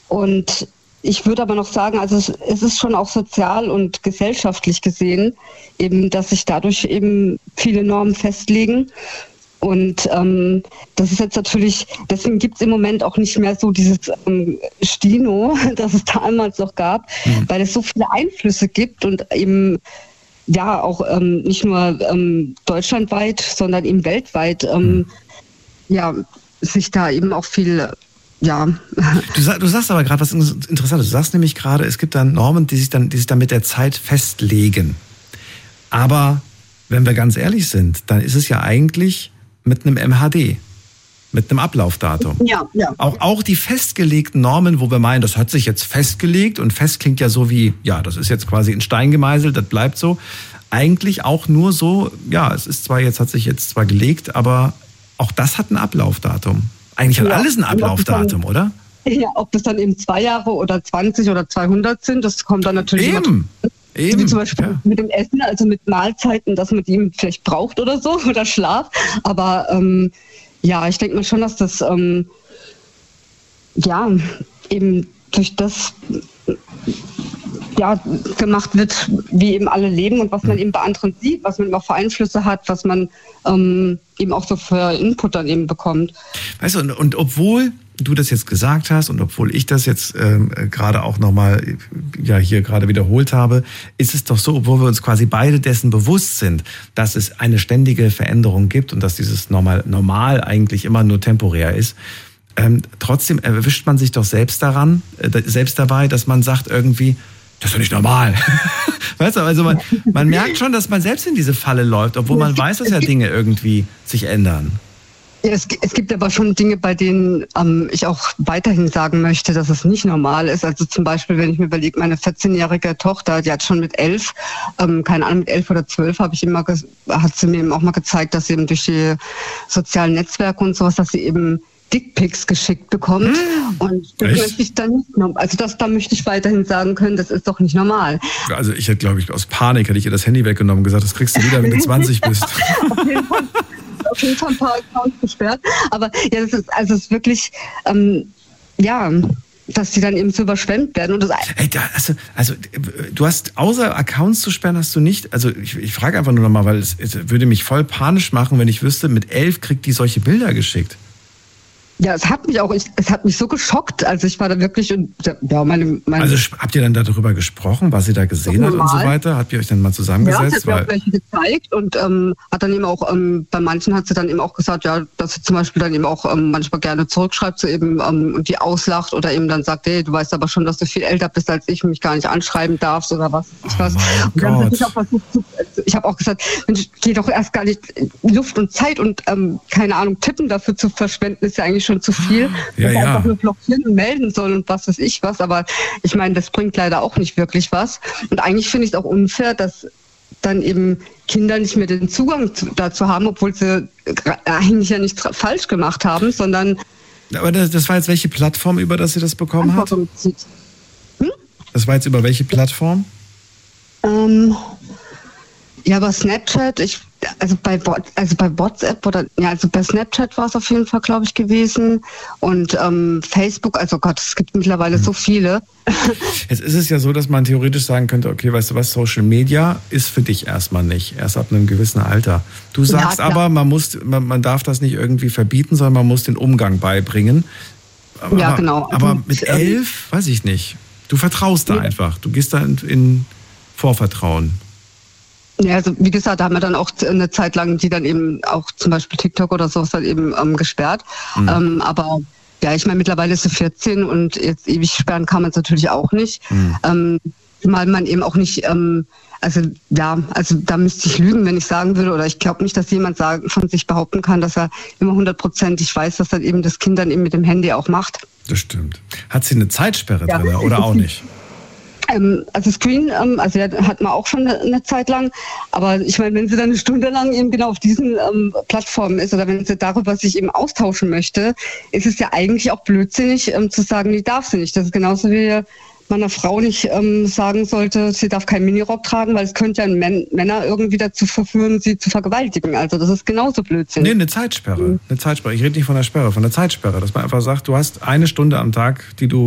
Und ich würde aber noch sagen, also es ist schon auch sozial und gesellschaftlich gesehen, eben, dass sich dadurch eben viele Normen festlegen. Und das ist jetzt natürlich, deswegen gibt es im Moment auch nicht mehr so dieses Stino, das es damals noch gab, weil es so viele Einflüsse gibt und eben ja auch nicht nur deutschlandweit, sondern eben weltweit ja sich da eben auch viel ja. Du sagst aber gerade was Interessantes. Du sagst nämlich gerade, es gibt dann Normen, die sich dann mit der Zeit festlegen. Aber wenn wir ganz ehrlich sind, dann ist es ja eigentlich mit einem MHD, mit einem Ablaufdatum. Ja. Auch die festgelegten Normen, wo wir meinen, das hat sich jetzt festgelegt und fest klingt ja so wie, ja, das ist jetzt quasi in Stein gemeißelt, das bleibt so. Eigentlich auch nur so, ja, es ist zwar jetzt, hat sich jetzt zwar gelegt, aber auch das hat ein Ablaufdatum. Eigentlich hat alles ein Ablaufdatum, oder? Ja, ob das dann eben 2 Jahre oder 20 oder 200 sind, das kommt dann natürlich Eben. Wie zum Beispiel mit dem Essen, also mit Mahlzeiten, dass man die vielleicht braucht oder so, oder Schlaf. Aber ja, ich denke mal schon, dass das ja eben durch das ja, gemacht wird, wie eben alle leben und was man eben bei anderen sieht, was man eben auch für Einflüsse hat, was man eben auch so für Input dann eben bekommt. Weißt du, und obwohl du das jetzt gesagt hast und obwohl ich das jetzt gerade auch nochmal ja hier gerade wiederholt habe, ist es doch so, obwohl wir uns quasi beide dessen bewusst sind, dass es eine ständige Veränderung gibt und dass dieses normal eigentlich immer nur temporär ist, trotzdem erwischt man sich doch selbst dabei, dass man sagt irgendwie, das ist doch nicht normal. Weißt du, also man merkt schon, dass man selbst in diese Falle läuft, obwohl man weiß, dass ja Dinge irgendwie sich ändern. Ja, es gibt aber schon Dinge, bei denen ich auch weiterhin sagen möchte, dass es nicht normal ist. Also zum Beispiel, wenn ich mir überlege, meine 14-jährige Tochter, die hat schon mit 11, keine Ahnung, mit 11 oder 12 hat sie mir eben auch mal gezeigt, dass sie eben durch die sozialen Netzwerke und sowas, dass sie eben Dickpics geschickt bekommt. Und das möchte ich dann nicht, also da möchte ich weiterhin sagen können, das ist doch nicht normal. Also ich hätte, glaube ich, aus Panik hätte ich ihr das Handy weggenommen und gesagt, das kriegst du wieder, wenn du 20 bist. Auf jeden Fall ein paar Accounts gesperrt. Aber ja, es ist wirklich, ja, dass die dann eben so überschwemmt werden. Und das also du hast, außer Accounts zu sperren, hast du nicht, also ich frage einfach nur nochmal, weil es würde mich voll panisch machen, wenn ich wüsste, mit 11 kriegt die solche Bilder geschickt. Ja, es hat mich so geschockt, also ich war da wirklich und ja, meine Also habt ihr dann darüber gesprochen, was sie da gesehen hat und so weiter? Habt ihr euch dann mal zusammengesetzt? Ja, sie hat mir auch welche gezeigt und hat dann eben auch, bei manchen hat sie dann eben auch gesagt, ja, dass sie zum Beispiel dann eben auch manchmal gerne zurückschreibt, so eben und die auslacht oder eben dann sagt, hey, du weißt aber schon, dass du viel älter bist als ich und mich gar nicht anschreiben darfst oder was. Und dann habe ich auch versucht, ich habe auch gesagt, Mensch, geh doch erst gar nicht Luft und Zeit und keine Ahnung, Tippen dafür zu verschwenden, ist ja eigentlich schon zu viel. Ja, ja. Einfach nur blockieren und melden soll und was weiß ich was. Aber ich meine, das bringt leider auch nicht wirklich was. Und eigentlich finde ich es auch unfair, dass dann eben Kinder nicht mehr den Zugang dazu haben, obwohl sie eigentlich ja nichts falsch gemacht haben, sondern... Aber das war jetzt welche Plattform, über das sie das bekommen hat? Das war jetzt über welche Plattform? Ja, aber Snapchat, bei WhatsApp oder ja, also bei Snapchat war es auf jeden Fall, glaube ich, gewesen. Und Facebook, also Gott, es gibt mittlerweile so viele. Jetzt ist es ja so, dass man theoretisch sagen könnte, okay, weißt du was, Social Media ist für dich erstmal nicht, erst ab einem gewissen Alter. Du sagst aber, man darf das nicht irgendwie verbieten, sondern man muss den Umgang beibringen. Ja, genau. Aber mit 11, weiß ich nicht. Du vertraust da einfach. Du gehst da in Vorvertrauen. Ja, also wie gesagt, da haben wir dann auch eine Zeit lang die dann eben auch zum Beispiel TikTok oder sowas dann eben gesperrt. Aber ja, ich meine, mittlerweile ist sie 14 und jetzt ewig sperren kann man es natürlich auch nicht. Weil man eben auch nicht, also da müsste ich lügen, wenn ich sagen würde, oder ich glaube nicht, dass jemand von sich behaupten kann, dass er immer 100%ig weiß, was dann eben das Kind dann eben mit dem Handy auch macht. Das stimmt. Hat sie eine Zeitsperre drin oder auch nicht? Also Screen, also hat man auch schon eine Zeit lang, aber ich meine, wenn sie dann eine Stunde lang eben genau auf diesen Plattformen ist oder wenn sie darüber sich eben austauschen möchte, ist es ja eigentlich auch blödsinnig zu sagen, die darf sie nicht. Das ist genauso wie man einer Frau nicht sagen sollte, sie darf keinen Minirock tragen, weil es könnte ja Männer irgendwie dazu verführen, sie zu vergewaltigen. Also das ist genauso blödsinnig. Nee, eine Zeitsperre. Eine Zeitsperre. Ich rede nicht von der Sperre, von der Zeitsperre. Dass man einfach sagt, du hast 1 Stunde am Tag, die du